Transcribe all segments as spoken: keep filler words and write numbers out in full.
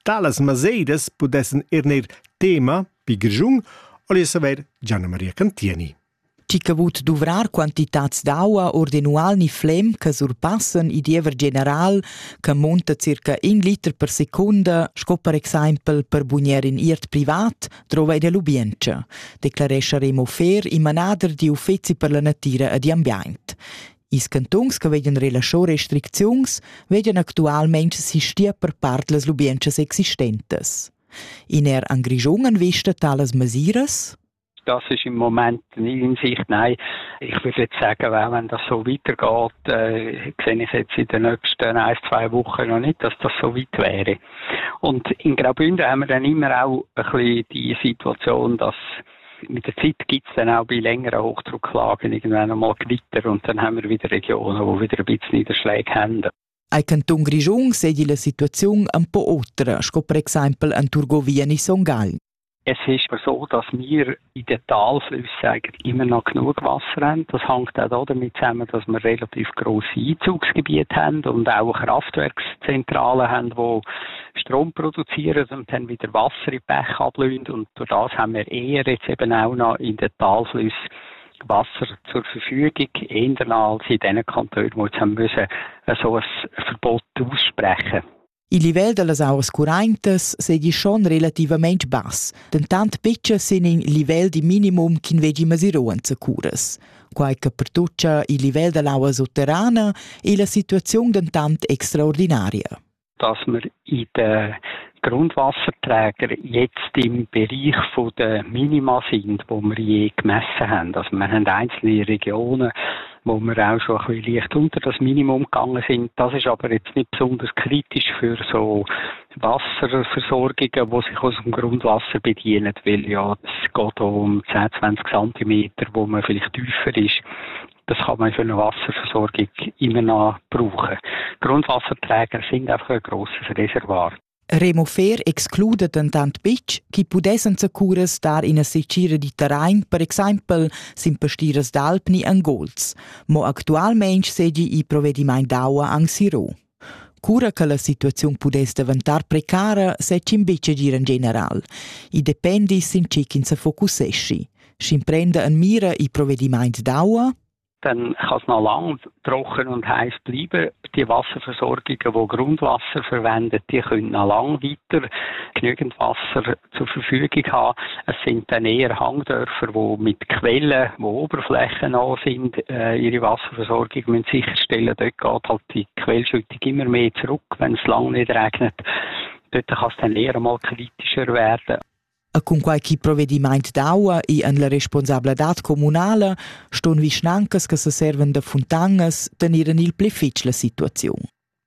talas maseiras pudessen erner tema pi Grischun o li saver Gianna Maria Cantieni. Ci cavut duvrar quantitats d'aua ordinual ni flem che surpassen i diever general che monta circa un liter per secunda, sco per exempel per bugner in iert privat, trova in Lubiencha, declaresce Remo Fer in manader di uffezi per la natura e di ambient. Is cantons che veden relasciò restriczions veden actualmente si stia per part las Lubienchas existentes. In er an Grischun an vista talas masiras? Das ist im Moment nicht in Sicht. Nein, ich würde jetzt sagen, wenn das so weitergeht, äh, sehe ich jetzt in den nächsten ein, zwei Wochen noch nicht, dass das so weit wäre. Und in Graubünden haben wir dann immer auch ein bisschen die Situation, dass mit der Zeit gibt es dann auch bei längeren Hochdrucklagen irgendwann einmal Gewitter und dann haben wir wieder Regionen, die wieder ein bisschen Niederschläge haben. Ai Canton Grischun sedi la situazione un po' otra, sco per exempel an Turgovia ni Songal. Es ist aber so, dass wir in den Talflüssen eigentlich immer noch genug Wasser haben. Das hängt auch damit zusammen, dass wir relativ grosse Einzugsgebiete haben und auch Kraftwerkszentralen haben, die Strom produzieren und dann wieder Wasser in Bäche ablösen. Und durch das haben wir eher jetzt eben auch noch in den Talflüssen Wasser zur Verfügung, eher als in den Kantonen, die jetzt haben müssen, so ein Verbot aussprechen. Il livel de las auas currentes sedi schon relativament bass, dentant petcha sin in livel di minimum kin vegi masiruanza curas. Quai che per tuccia il livel de l'aua sotterrana e la situazione dentant extraordinaria. Dass wir in den Grundwasserträgern jetzt im Bereich von der Minima sind, wo wir je gemessen haben. Also wir haben einzelne Regionen, wo wir auch schon ein bisschen leicht unter das Minimum gegangen sind. Das ist aber jetzt nicht besonders kritisch für so Wasserversorgungen, die sich aus dem Grundwasser bedienen, weil ja, es geht um zehn, zwanzig Zentimeter, wo man vielleicht tiefer ist. Das kann man für eine Wasserversorgung immer noch brauchen. Grundwasserträger sind einfach ein grosses Reservoir. Remo Fer exclude tentant pitch chi pudessen curas dar in a secira di terrain, per exempel s'impastiras d'Alpni an Golz, mo actualment segi i provvediment d'aua an Siro. Cura che la situazione pudesse diventar precara se ci invece dir in general. I dependi sin cikin se focusesci. S'imprende an mira i provvediment d'aua? Dann kann es noch lang trocken und heiß bleiben. Die Wasserversorgungen, die Grundwasser verwenden, die können noch lang weiter genügend Wasser zur Verfügung haben. Es sind dann eher Hangdörfer, die mit Quellen, die oberflächennah sind, äh, ihre Wasserversorgung müssen sicherstellen. Dort geht halt die Quellschüttung immer mehr zurück, wenn es lang nicht regnet. Dort kann es dann eher einmal kritischer werden. E con qualche provvediment d'aua e en la responsabilitat comunala ston vischnancas che se serven de fontangas teniren il plefitsch la situazione.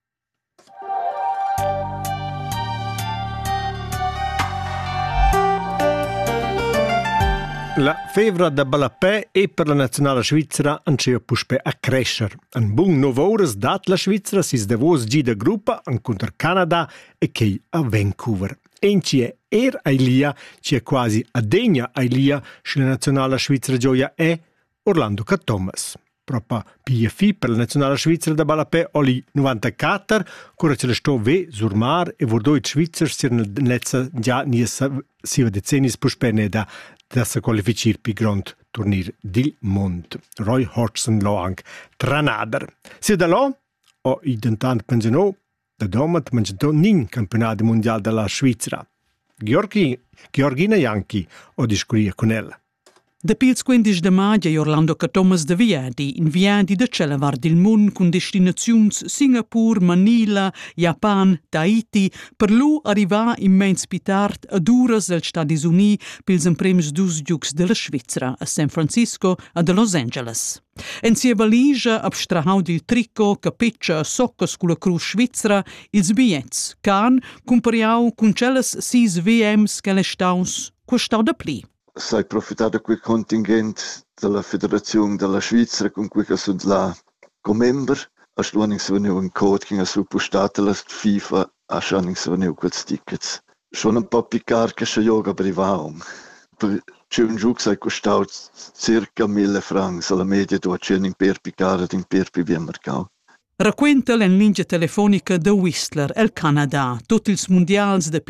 La fevra da Balapè e per la nazionale svizzera ancea puspè a crescer. An bun nove ores dat la Svizzera sis davos gida gruppa an contra Canada e chei a Vancouver. Enci è er Ailia, ci è quasi adegna Ailia, sulla nazionale svizzera gioia è Orlando Thomas. Proprio P F I per la nazionale svizzera da Balapè oli novantaquattro, cura ce la sto ve sur mar e vor doi svizzers si erano nell'ezza già nies siva decennis puspene da da se qualificir pi grand turnir del mond. Roy Hodgson lo anche tranader. Si da lo o identant pensionò da domat mangiato nin campionato mondiale della Svizzera. Georgi, Georgina Janki o discuria con ella. Da pils quindici de maggio Orlando Thomas de Viadi in viadi de celevar del mund con destinazions Singapur, Manila, Japan, Tahiti, per lu arriva immens pitart ad uras dels Stati Uniti pils emprems dus giugs de la Svizzera a San Francisco e de Los Angeles. En sia valigia abstrahau del tricco capeccia a soccas con la cruz svizzera ils bigliets, can compariau con celles sis V Ms che le staus costau da pli. Sai approfittato da quel contingent della Federazione della Svizzera con cui sono là come member. A stuaning sono un code che ha suppostato la FIFA a schaning sono quei tickets. Schon un po' piccar che c'è yoga privavo. Per c'è un gioco che costava circa mille francs alla media dove c'è un per piccare e un per più bien mercato. Racquenta la linea telefonica de Whistler, el Canada, tutti i mondiali de